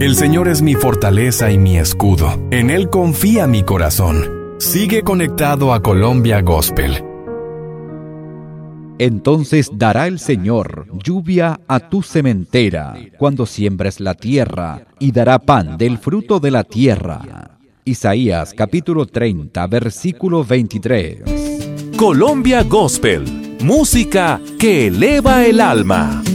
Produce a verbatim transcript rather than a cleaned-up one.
El Señor es mi fortaleza y mi escudo. En Él confía mi corazón. Sigue conectado a Colombia Gospel. Entonces dará el Señor lluvia a tu sementera cuando siembres la tierra, y dará pan del fruto de la tierra. Isaías capítulo treinta, versículo veintitrés. Colombia Gospel, música que eleva el alma.